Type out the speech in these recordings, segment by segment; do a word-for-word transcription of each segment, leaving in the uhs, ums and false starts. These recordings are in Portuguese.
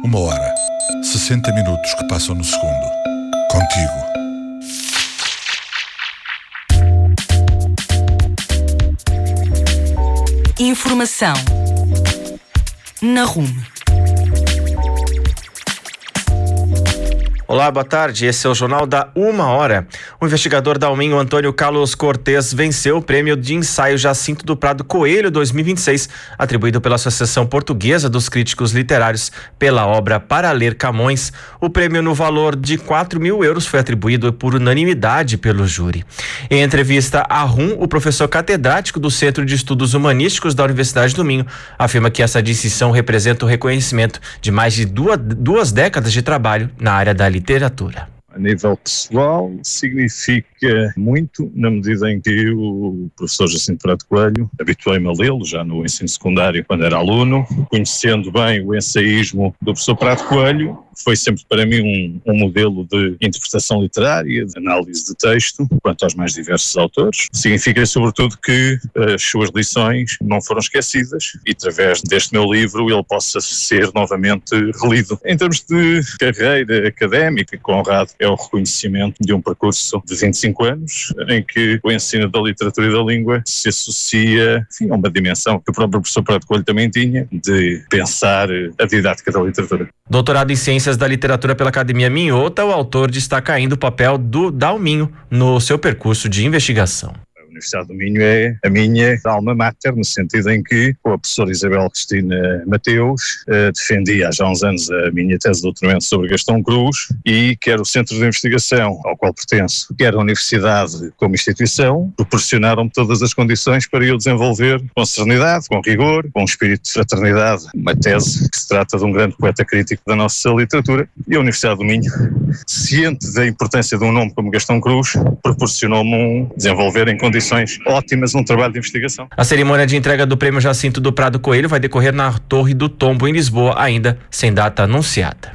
Uma hora, sessenta minutos que passam no segundo. Contigo. Informação na Rumo. Olá, boa tarde. Esse é o Jornal da Uma Hora. O investigador da Alminho, Antônio Carlos Cortes, venceu o prêmio de ensaio Jacinto do Prado Coelho dois mil e vinte e seis, atribuído pela Associação Portuguesa dos Críticos Literários pela obra Para Ler Camões. O prêmio, no valor de quatro mil euros, foi atribuído por unanimidade pelo júri. Em entrevista à R U M, o professor catedrático do Centro de Estudos Humanísticos da Universidade do Minho afirma que essa distinção representa o reconhecimento de mais de duas, duas décadas de trabalho na área da literatura. literatura. A nível pessoal, significa muito na medida em que o professor Jacinto Prado Coelho, habituei-me a lê-lo já no ensino secundário quando era aluno, conhecendo bem o ensaísmo do professor Prado Coelho, foi sempre para mim um, um modelo de interpretação literária, de análise de texto, quanto aos mais diversos autores. Significa sobretudo que as suas lições não foram esquecidas e através deste meu livro ele possa ser novamente relido. Em termos de carreira académica, Conrado é o reconhecimento de um percurso de vinte e cinco anos, em que o ensino da literatura e da língua se associa, enfim, a uma dimensão que o próprio professor Prado Coelho também tinha, de pensar a didática da literatura. Doutorado em Ciências da Literatura pela Academia Minhota, o autor destaca ainda o papel do Dalminho no seu percurso de investigação. A Universidade do Minho é a minha alma mater, no sentido em que a professora Isabel Cristina Mateus eh, defendia há já uns anos a minha tese de doutoramento sobre Gastão Cruz, e quer o centro de investigação ao qual pertenço, quer a universidade como instituição, proporcionaram-me todas as condições para eu desenvolver com serenidade, com rigor, com espírito de fraternidade, uma tese que se trata de um grande poeta crítico da nossa literatura. E a Universidade do Minho, ciente da importância de um nome como Gastão Cruz, proporcionou-me um desenvolver em condições ótimas um trabalho de investigação. A cerimônia de entrega do prêmio Jacinto do Prado Coelho vai decorrer na Torre do Tombo, em Lisboa, ainda sem data anunciada.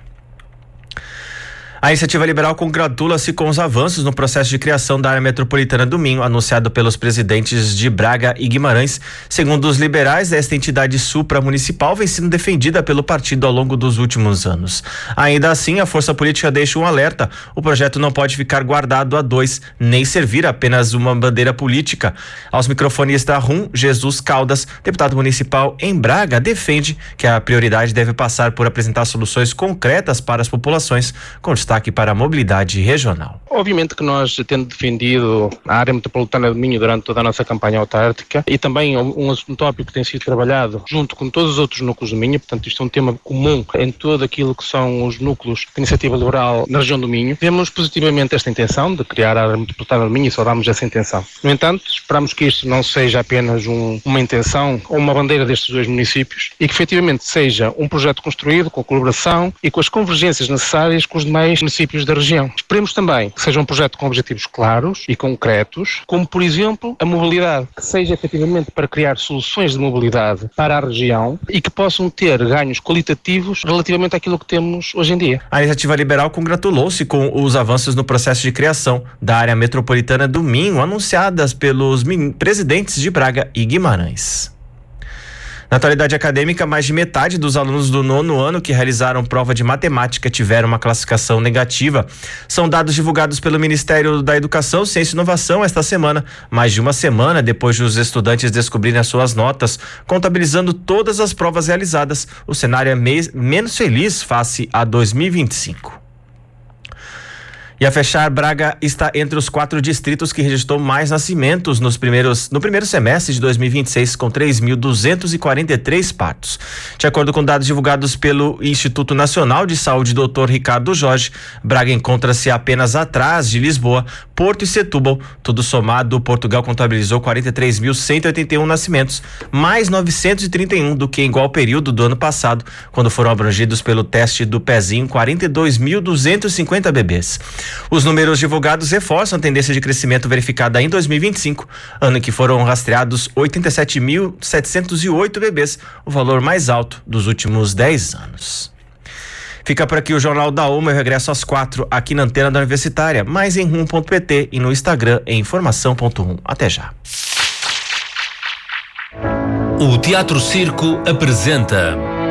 A Iniciativa Liberal congratula-se com os avanços no processo de criação da área metropolitana do Minho, anunciado pelos presidentes de Braga e Guimarães. Segundo os liberais, esta entidade supramunicipal vem sendo defendida pelo partido ao longo dos últimos anos. Ainda assim, a força política deixa um alerta: o projeto não pode ficar guardado a dois, nem servir apenas uma bandeira política. Aos microfones da R U M, Jesus Caldas, deputado municipal em Braga, defende que a prioridade deve passar por apresentar soluções concretas para as populações, com destaque para a mobilidade regional. Obviamente que nós, tendo defendido a área metropolitana do Minho durante toda a nossa campanha autárquica, e também um, um tópico que tem sido trabalhado junto com todos os outros núcleos do Minho, portanto isto é um tema comum em todo aquilo que são os núcleos de iniciativa liberal na região do Minho, vemos positivamente esta intenção de criar a área metropolitana do Minho e saudamos essa intenção. No entanto, esperamos que isto não seja apenas um, uma intenção ou uma bandeira destes dois municípios, e que efetivamente seja um projeto construído com a colaboração e com as convergências necessárias com os demais municípios da região. Esperemos também que seja um projeto com objetivos claros e concretos, como por exemplo a mobilidade, que seja efetivamente para criar soluções de mobilidade para a região e que possam ter ganhos qualitativos relativamente àquilo que temos hoje em dia. A Iniciativa Liberal congratulou-se com os avanços no processo de criação da área metropolitana do Minho, anunciadas pelos presidentes de Braga e Guimarães. Na atualidade acadêmica, mais de metade dos alunos do nono ano que realizaram prova de matemática tiveram uma classificação negativa. São dados divulgados pelo Ministério da Educação, Ciência e Inovação esta semana, mais de uma semana depois dos estudantes descobrirem as suas notas, contabilizando todas as provas realizadas. O cenário é me- menos feliz face a dois mil e vinte e cinco. E a fechar, Braga está entre os quatro distritos que registrou mais nascimentos nos primeiros, no primeiro semestre de dois mil e vinte e seis, com três mil duzentos e quarenta e três partos. De acordo com dados divulgados pelo Instituto Nacional de Saúde, doutor Ricardo Jorge, Braga encontra-se apenas atrás de Lisboa, Porto e Setúbal. Tudo somado, Portugal contabilizou quarenta e três mil cento e oitenta e um nascimentos, mais novecentos e trinta e um do que em igual período do ano passado, quando foram abrangidos pelo teste do pezinho quarenta e dois mil duzentos e cinquenta bebês. Os números divulgados reforçam a tendência de crescimento verificada em dois mil e vinte e cinco, ano em que foram rastreados oitenta e sete mil setecentos e oito bebês, o valor mais alto dos últimos dez anos. Fica por aqui o Jornal da Uma. Eu regresso às quatro aqui na antena da Universitária, mais em rum ponto pt e no Instagram em informação ponto rum. Até já. O Teatro Circo apresenta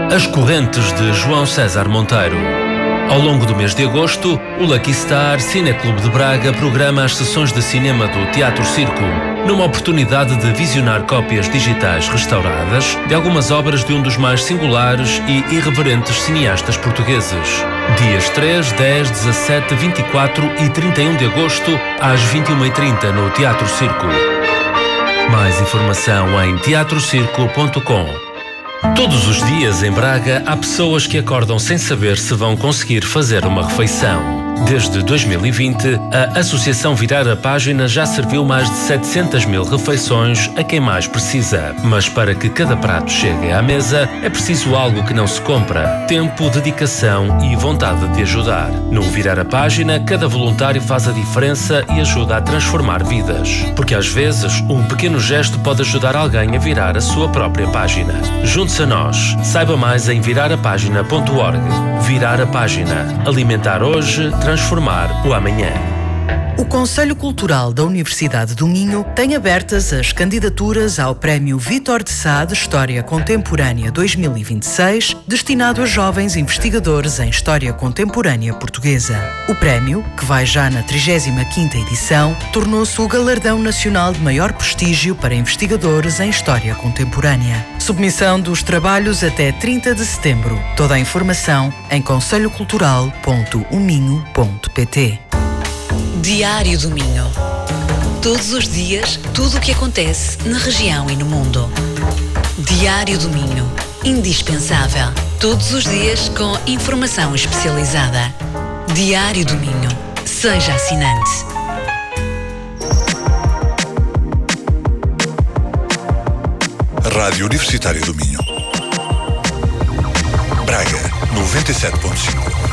As Correntes de João César Monteiro. Ao longo do mês de agosto, o Lucky Star Cineclube de Braga programa as sessões de cinema do Teatro Circo, numa oportunidade de visionar cópias digitais restauradas de algumas obras de um dos mais singulares e irreverentes cineastas portugueses. Dias três, dez, dezassete, vinte e quatro e trinta e um de agosto, às vinte e uma e trinta, no Teatro Circo. Mais informação em teatro circo ponto com. Todos os dias em Braga há pessoas que acordam sem saber se vão conseguir fazer uma refeição. Desde dois mil e vinte, a Associação Virar a Página já serviu mais de setecentas mil refeições a quem mais precisa. Mas para que cada prato chegue à mesa, é preciso algo que não se compra: tempo, dedicação e vontade de ajudar. No Virar a Página, cada voluntário faz a diferença e ajuda a transformar vidas. Porque às vezes, um pequeno gesto pode ajudar alguém a virar a sua própria página. Junte-se a nós. Saiba mais em virar a página ponto org. Virar a Página. Alimentar hoje, transformar o amanhã. O Conselho Cultural da Universidade do Minho tem abertas as candidaturas ao Prémio Vítor de Sá de História Contemporânea dois mil e vinte e seis, destinado a jovens investigadores em História Contemporânea Portuguesa. O prémio, que vai já na trigésima quinta edição, tornou-se o galardão nacional de maior prestígio para investigadores em História Contemporânea. Submissão dos trabalhos até trinta de setembro. Toda a informação em conselho cultural ponto o minho ponto pt. Diário do Minho. Todos os dias, tudo o que acontece na região e no mundo. Diário do Minho. Indispensável. Todos os dias com informação especializada. Diário do Minho. Seja assinante. Rádio Universitária do Minho. Braga, noventa e sete ponto cinco.